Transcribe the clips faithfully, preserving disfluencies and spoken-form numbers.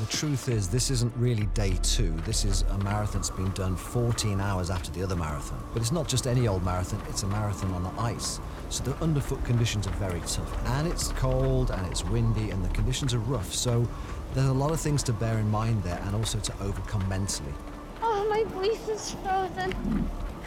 The truth is, this isn't really day two. This is a marathon that's been done fourteen hours after the other marathon. But it's not just any old marathon, it's a marathon on the ice. So the underfoot conditions are very tough. And it's cold, and it's windy, and the conditions are rough. So there's a lot of things to bear in mind there, and also to overcome mentally. Oh, my voice is frozen.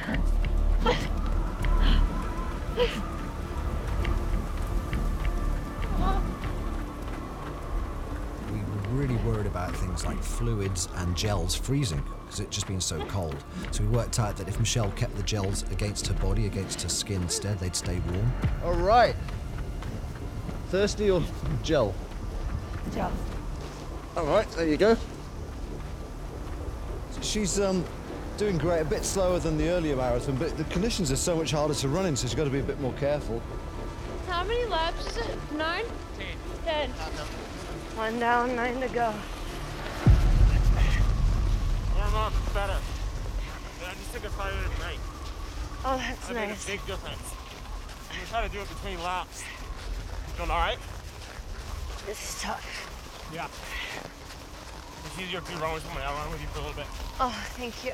We were really worried about things like fluids and gels freezing, because it's just been so cold. So we worked out that if Michelle kept the gels against her body, against her skin instead, they'd stay warm. All right. Thirsty or gel? Gel. All right, there you go. She's um, doing great, a bit slower than the earlier marathon, but the conditions are so much harder to run in, so she's got to be a bit more careful. How many laps is it? Nine? Ten. Ten. One down, nine to go. Warm up, better. I just took a five minute break. Oh, that's I nice. made a big difference. I'm gonna try to do it between laps. Doing all right? This is tough. Yeah. It's easier if you run with somebody. I'll run with you for a little bit. Oh, thank you.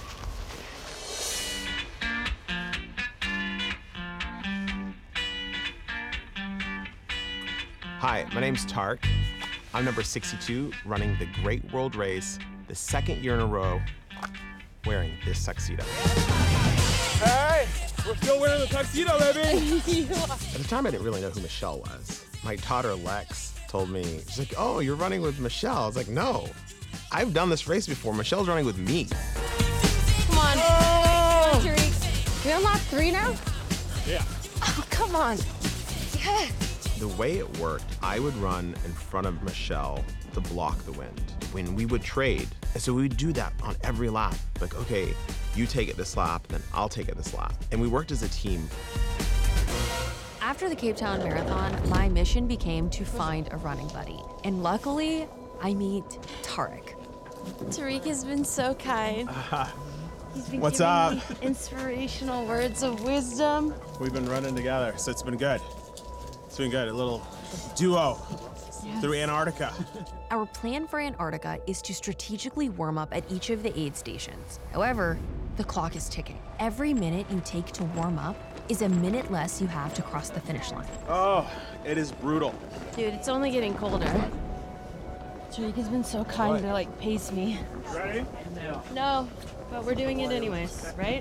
Hi, my name's Tark. I'm number sixty-two, running the Great World Race, the second year in a row, wearing this tuxedo. Hey, we're still wearing the tuxedo, baby. At the time, I didn't really know who Michelle was. My daughter, Lex, told me, she's like, oh, you're running with Michelle. I was like, no, I've done this race before. Michelle's running with me. Come on. Oh! Come on, Tariq. We on lap three now? Yeah. Oh, come on. Yeah. The way it worked, I would run in front of Michelle to block the wind when we would trade. And so we would do that on every lap. Like, okay, you take it this lap, then I'll take it this lap. And we worked as a team. After the Cape Town Marathon, my mission became to find a running buddy. And luckily, I meet Tarek. Tariq has been so kind. Uh, He's been What's giving up? me inspirational words of wisdom. We've been running together, so it's been good. It's been good, a little duo Yes. through Antarctica. Our plan for Antarctica is to strategically warm up at each of the aid stations. However, the clock is ticking. Every minute you take to warm up is a minute less you have to cross the finish line. Oh, it is brutal. Dude, it's only getting colder. Tariq has been so kind What? to like pace me. Ready? No, but we're doing it anyways, right?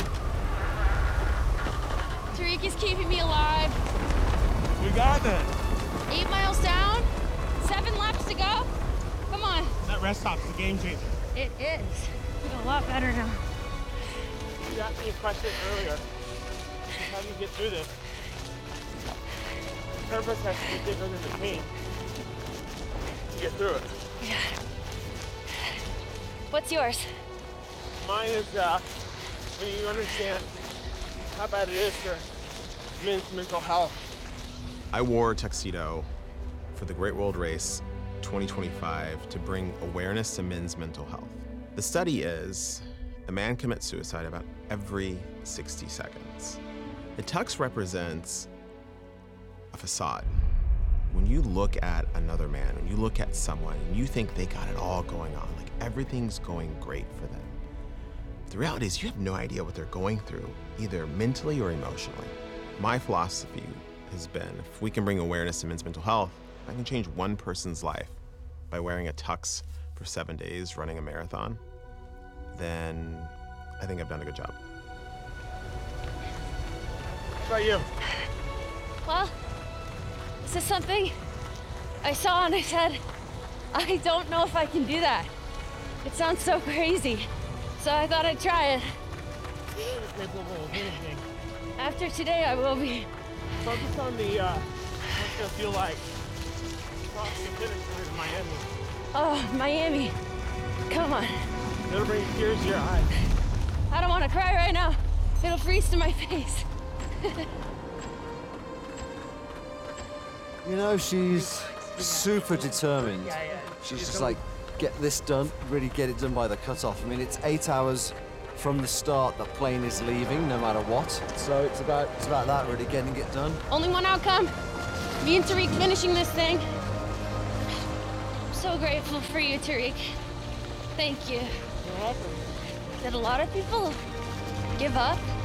Tariq is keeping me alive. We got this. Eight miles down, seven laps to go. Come on. That rest stop's a game changer. It is. I feel a lot better now. You asked me a question earlier. How do you get through this? The purpose has to be bigger than the pain to get through it. Yeah. What's yours? Mine is uh, when you understand how bad it is for men's mental health. I wore a tuxedo for the Great World Race twenty twenty-five to bring awareness to men's mental health. The study is a man commits suicide about every sixty seconds. The tux represents a facade. When you look at another man, when you look at someone and you think they got it all going on, like everything's going great for them, the reality is you have no idea what they're going through, either mentally or emotionally. My philosophy has been, if we can bring awareness to men's mental health, if I can change one person's life by wearing a tux for seven days, running a marathon, then I think I've done a good job. How about you? Well, this is something I saw and I said, I don't know if I can do that. It sounds so crazy. So I thought I'd try it. After today, I will be. Focus on the, uh, what's it gonna feel like crossing the finish line in Miami. Oh, Miami. Come on. It'll bring tears to your eyes. I don't want to cry right now. It'll freeze to my face. You know, she's super determined. She's just like, get this done, really get it done by the cutoff. I mean, it's eight hours from the start. The plane is leaving, no matter what. So it's about it's about that, really getting it done. Only one outcome. Me and Tariq finishing this thing. I'm so grateful for you, Tariq. Thank you. You're welcome. Did a lot of people give up?